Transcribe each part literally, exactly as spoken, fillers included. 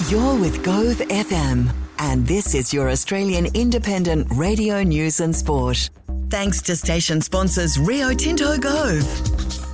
You're with Gove F M, and this is your Australian independent radio news and sport. Thanks to station sponsors Rio Tinto Gove.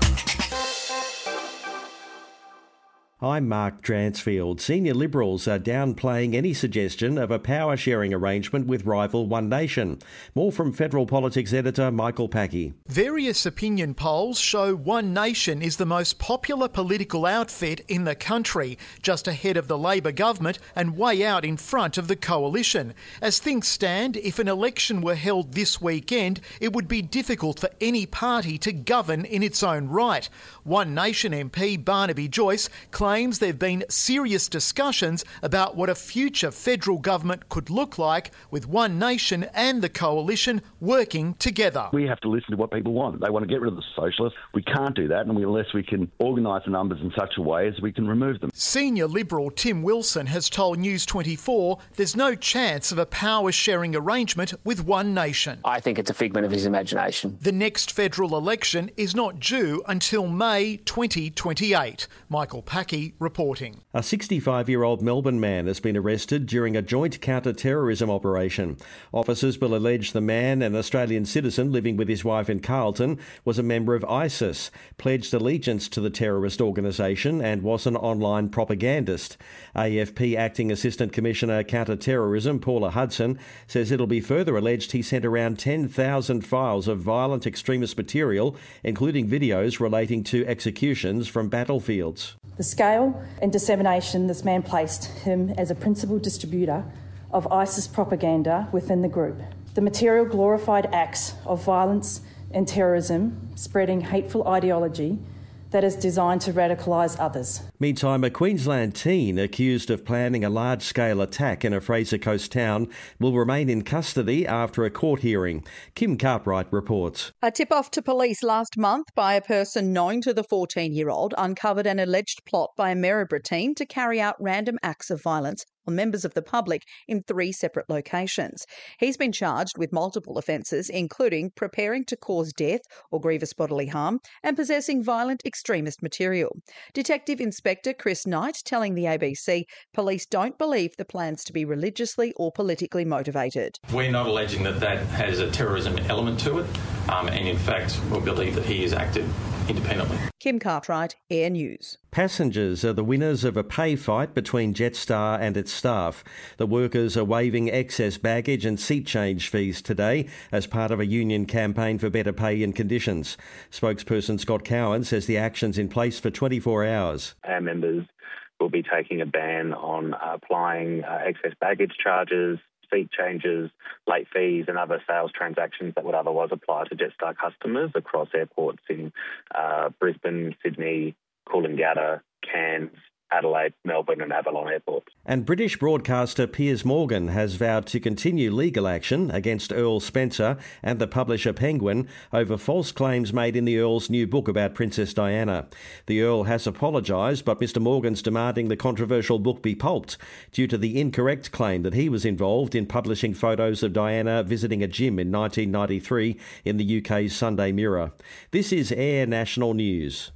I'm Mark Dransfield. Senior Liberals are downplaying any suggestion of a power-sharing arrangement with rival One Nation. More from Federal Politics editor Michael Packey. Various opinion polls show One Nation is the most popular political outfit in the country, just ahead of the Labor government and way out in front of the coalition. As things stand, if an election were held this weekend, it would be difficult for any party to govern in its own right. One Nation M P Barnaby Joyce claims claims there have been serious discussions about what a future federal government could look like with One Nation and the coalition working together. We have to listen to what people want. They want to get rid of the socialists. We can't do that and we, unless we can organise the numbers in such a way as we can remove them. Senior Liberal Tim Wilson has told News twenty-four there's no chance of a power-sharing arrangement with One Nation. I think it's a figment of his imagination. The next federal election is not due until May twenty twenty-eight. Michael Packey reporting. A sixty-five-year-old Melbourne man has been arrested during a joint counter-terrorism operation. Officers will allege the man, an Australian citizen living with his wife in Carlton, was a member of ISIS, pledged allegiance to the terrorist organisation and was an online propagandist. A F P Acting Assistant Commissioner Counter-Terrorism Paula Hudson says it'll be further alleged he sent around ten thousand files of violent extremist material, including videos relating to executions from battlefields. The scale and dissemination this man placed him as a principal distributor of ISIS propaganda within the group. The material glorified acts of violence and terrorism, spreading hateful ideology that is designed to radicalise others. Meantime, a Queensland teen accused of planning a large-scale attack in a Fraser Coast town will remain in custody after a court hearing. Kim Cartwright reports. A tip-off to police last month by a person known to the fourteen-year-old uncovered an alleged plot by a Maryborough teen to carry out random acts of violence on members of the public in three separate locations. He's been charged with multiple offences, including preparing to cause death or grievous bodily harm and possessing violent extremist material. Detective Inspector Chris Knight telling the A B C police don't believe the plans to be religiously or politically motivated. We're not alleging that that has a terrorism element to it, um, and in fact we believe that he has acted independently. Kim Cartwright, Air News. Passengers are the winners of a pay fight between Jetstar and its staff. The workers are waiving excess baggage and seat change fees today as part of a union campaign for better pay and conditions. Spokesperson Scott Cowan says the action's in place for twenty-four hours. Our members will be taking a ban on uh, applying uh, excess baggage charges, seat changes, late fees and other sales transactions that would otherwise apply to Jetstar customers across airports in uh, Brisbane, Sydney, Coolangatta, Cairns, Adelaide, Melbourne and Avalon airports. And British broadcaster Piers Morgan has vowed to continue legal action against Earl Spencer and the publisher Penguin over false claims made in the Earl's new book about Princess Diana. The Earl has apologised, but Mr Morgan's demanding the controversial book be pulped due to the incorrect claim that he was involved in publishing photos of Diana visiting a gym in nineteen ninety-three in the U K's Sunday Mirror. This is Air National News.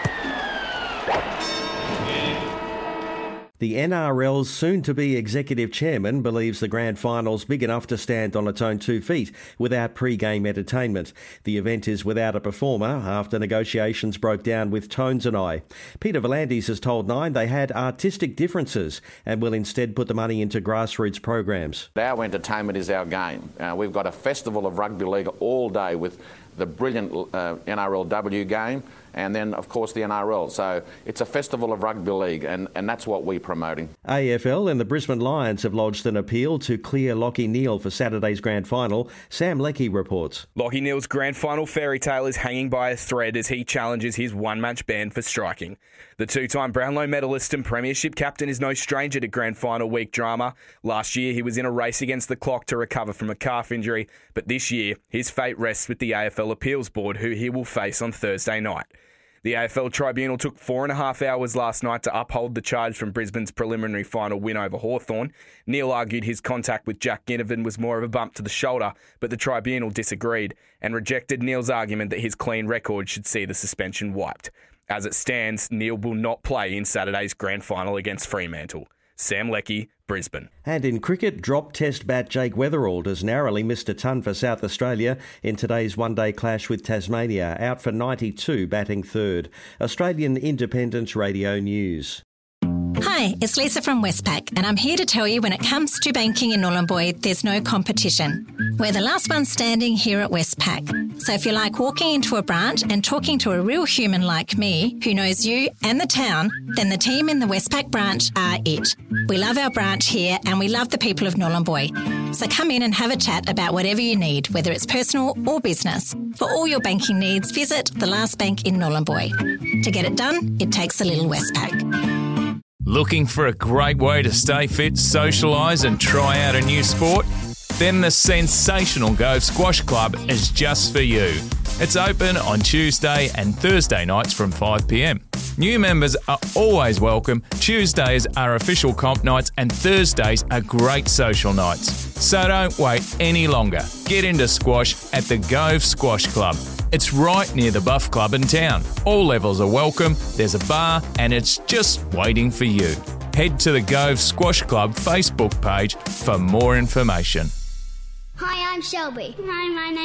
The N R L's soon-to-be executive chairman believes the grand final's big enough to stand on its own two feet without pre-game entertainment. The event is without a performer after negotiations broke down with Tones and I. Peter V'landys has told Nine they had artistic differences and will instead put the money into grassroots programs. Our entertainment is our game. Uh, we've got a festival of rugby league all day with the brilliant uh, N R L W game and then, of course, the N R L. So it's a festival of rugby league, and, and that's what we're promoting. A F L and the Brisbane Lions have lodged an appeal to clear Lachie Neale for Saturday's grand final. Sam Leckie reports. Lachie Neale's grand final fairy tale is hanging by a thread as he challenges his one-match ban for striking. The two-time Brownlow medalist and premiership captain is no stranger to grand final week drama. Last year, he was in a race against the clock to recover from a calf injury, but this year, his fate rests with the A F L Appeals Board, who he will face on Thursday night. The A F L Tribunal took four and a half hours last night to uphold the charge from Brisbane's preliminary final win over Hawthorn. Neale argued his contact with Jack Ginnivan was more of a bump to the shoulder, but the Tribunal disagreed and rejected Neale's argument that his clean record should see the suspension wiped. As it stands, Neale will not play in Saturday's grand final against Fremantle. Sam Leckie, Brisbane. And in cricket, drop test bat Jake Weatherald has narrowly missed a ton for South Australia in today's one-day clash with Tasmania, out for ninety-two, batting third. Australian Independence Radio News. Hi, it's Lisa from Westpac, and I'm here to tell you when it comes to banking in Nhulunbuy, there's no competition. We're the last one standing here at Westpac. So if you like walking into a branch and talking to a real human like me, who knows you and the town, then the team in the Westpac branch are it. We love our branch here and we love the people of Nhulunbuy. So come in and have a chat about whatever you need, whether it's personal or business. For all your banking needs, visit the last bank in Nhulunbuy. To get it done, it takes a little Westpac. Looking for a great way to stay fit, socialise and try out a new sport? Then the sensational Gove Squash Club is just for you. It's open on Tuesday and Thursday nights from five p m. New members are always welcome. Tuesdays are official comp nights and Thursdays are great social nights. So don't wait any longer. Get into squash at the Gove Squash Club. It's right near the Buff Club in town. All levels are welcome, there's a bar and it's just waiting for you. Head to the Gove Squash Club Facebook page for more information. Hi, I'm Shelby. Hi, my name